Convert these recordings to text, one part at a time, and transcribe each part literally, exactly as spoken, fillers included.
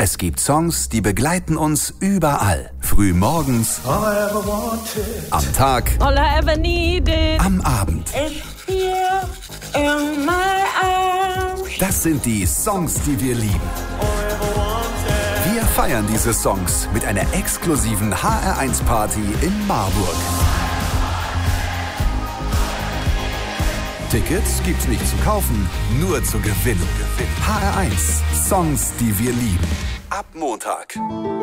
Es gibt Songs, die begleiten uns überall. Früh morgens, am Tag, All I ever needed, am Abend. is here in my arms. Das sind die Songs, die wir lieben. Wir feiern diese Songs mit einer exklusiven H R eins Party in Marburg. Tickets gibt's nicht zu kaufen, nur zu gewinnen. H R eins, Songs, die wir lieben. Ab Montag.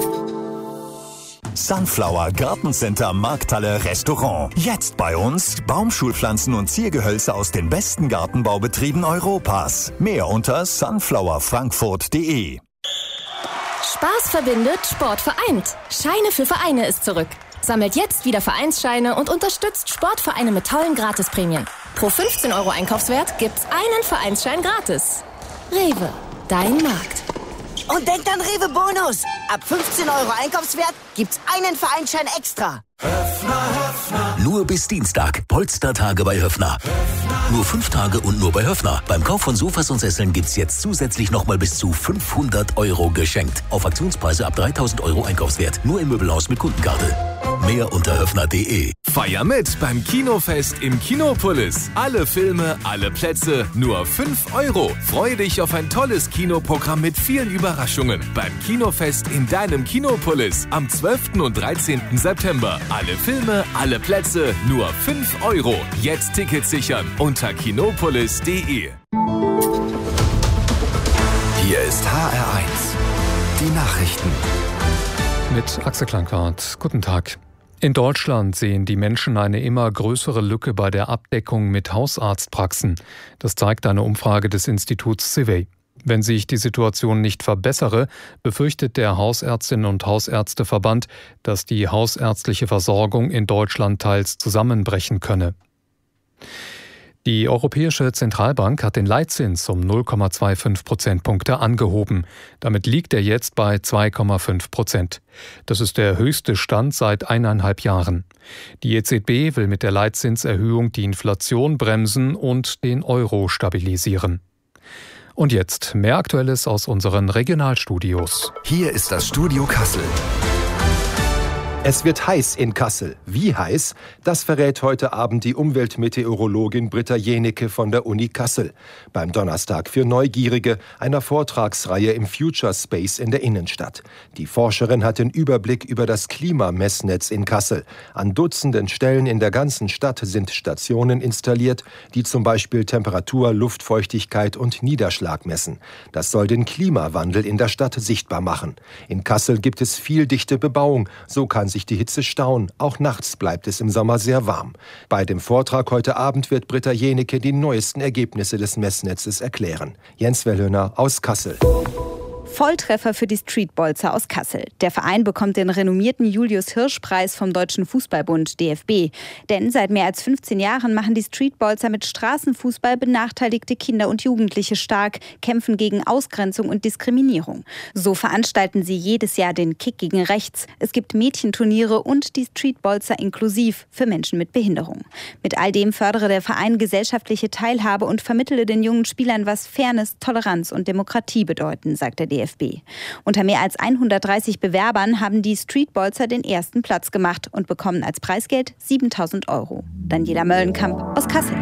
Sunflower Gartencenter Markthalle Restaurant. Jetzt bei uns Baumschulpflanzen und Ziergehölze aus den besten Gartenbaubetrieben Europas. Mehr unter sunflower frankfurt punkt de. Spaß verbindet, Sport vereint. Scheine für Vereine ist zurück. Sammelt jetzt wieder Vereinsscheine und unterstützt Sportvereine mit tollen Gratisprämien. Pro fünfzehn Euro Einkaufswert gibt's einen Vereinsschein gratis. Rewe, dein Markt. Und denkt an Rewe Bonus. Ab fünfzehn Euro Einkaufswert gibt's einen Vereinsschein extra. Höffner, Höffner. Nur bis Dienstag. Polstertage bei Höffner. Höffner. Nur fünf Tage und nur bei Höffner. Beim Kauf von Sofas und Sesseln gibt's jetzt zusätzlich nochmal bis zu fünfhundert Euro geschenkt. Auf Aktionspreise ab dreitausend Euro Einkaufswert. Nur im Möbelhaus mit Kundenkarte. Mehr unter höffner punkt de. Feier mit beim Kinofest im Kinopolis. Alle Filme, alle Plätze, nur fünf Euro. Freue dich auf ein tolles Kinoprogramm mit vielen Überraschungen. Beim Kinofest in deinem Kinopolis am zwölften und dreizehnten September. Alle Filme, alle Plätze, nur fünf Euro. Jetzt Tickets sichern unter kinopolis punkt de. Hier ist H R eins. Die Nachrichten. Mit Axel Klankart. Guten Tag. In Deutschland sehen die Menschen eine immer größere Lücke bei der Abdeckung mit Hausarztpraxen. Das zeigt eine Umfrage des Instituts Civey. Wenn sich die Situation nicht verbessere, befürchtet der Hausärztinnen- und Hausärzteverband, dass die hausärztliche Versorgung in Deutschland teils zusammenbrechen könne. Die Europäische Zentralbank hat den Leitzins um null Komma fünfundzwanzig Prozentpunkte angehoben. Damit liegt er jetzt bei zwei Komma fünf Prozent. Das ist der höchste Stand seit eineinhalb Jahren. Die E Z B will mit der Leitzinserhöhung die Inflation bremsen und den Euro stabilisieren. Und jetzt mehr Aktuelles aus unseren Regionalstudios. Hier ist das Studio Kassel. Es wird heiß in Kassel. Wie heiß? Das verrät heute Abend die Umweltmeteorologin Britta Jenecke von der Uni Kassel. Beim Donnerstag für Neugierige, einer Vortragsreihe im Future Space in der Innenstadt. Die Forscherin hat den Überblick über das Klimamessnetz in Kassel. An Dutzenden Stellen in der ganzen Stadt sind Stationen installiert, die zum Beispiel Temperatur, Luftfeuchtigkeit und Niederschlag messen. Das soll den Klimawandel in der Stadt sichtbar machen. In Kassel gibt es viel dichte Bebauung, so kann sich die Hitze stauen. Auch nachts bleibt es im Sommer sehr warm. Bei dem Vortrag heute Abend wird Britta Jenecke die neuesten Ergebnisse des Messnetzes erklären. Jens Wellhöhner aus Kassel. Volltreffer für die Streetbolzer aus Kassel. Der Verein bekommt den renommierten Julius-Hirsch-Preis vom Deutschen Fußballbund D F B. Denn seit mehr als fünfzehn Jahren machen die Streetbolzer mit Straßenfußball benachteiligte Kinder und Jugendliche stark, kämpfen gegen Ausgrenzung und Diskriminierung. So veranstalten sie jedes Jahr den Kick gegen Rechts. Es gibt Mädchenturniere und die Streetbolzer inklusiv für Menschen mit Behinderung. Mit all dem fördere der Verein gesellschaftliche Teilhabe und vermittele den jungen Spielern, was Fairness, Toleranz und Demokratie bedeuten, sagt der D F B. Unter mehr als hundertdreißig Bewerbern haben die Streetbolzer den ersten Platz gemacht und bekommen als Preisgeld siebentausend Euro. Daniela Möllenkamp aus Kassel.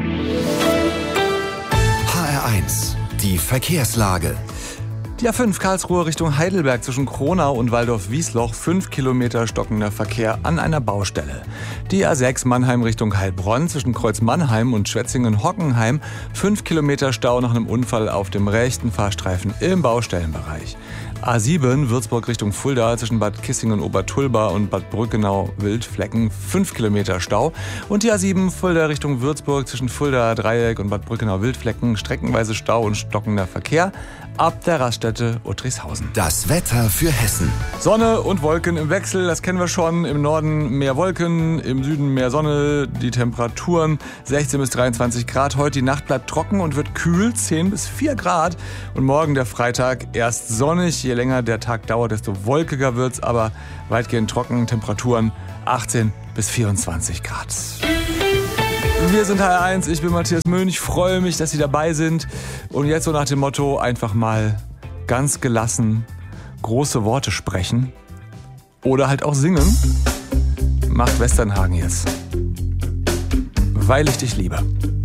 H R eins. Die Verkehrslage. Die A fünf Karlsruhe Richtung Heidelberg zwischen Kronau und Waldorf-Wiesloch, fünf Kilometer stockender Verkehr an einer Baustelle. Die A sechs Mannheim Richtung Heilbronn zwischen Kreuz Mannheim und Schwetzingen-Hockenheim, fünf Kilometer Stau nach einem Unfall auf dem rechten Fahrstreifen im Baustellenbereich. A sieben Würzburg Richtung Fulda zwischen Bad Kissingen-Obertulba und Bad Brückenau-Wildflecken, fünf Kilometer Stau. Und die A sieben Fulda Richtung Würzburg zwischen Fulda Dreieck und Bad Brückenau-Wildflecken, streckenweise Stau und stockender Verkehr ab der Raststätte Uttrichshausen. Das Wetter für Hessen. Sonne und Wolken im Wechsel, das kennen wir schon. Im Norden mehr Wolken, im Süden mehr Sonne. Die Temperaturen sechzehn bis dreiundzwanzig Grad. Heute die Nacht bleibt trocken und wird kühl, zehn bis vier Grad. Und morgen der Freitag erst sonnig. Je länger der Tag dauert, desto wolkiger wird's, aber weitgehend trocken. Temperaturen achtzehn bis vierundzwanzig Grad. Wir sind H R eins, ich bin Matthias Möhn, ich freue mich, dass Sie dabei sind. Und jetzt so nach dem Motto, einfach mal ganz gelassen große Worte sprechen oder halt auch singen, macht Westernhagen jetzt. Weil ich dich liebe.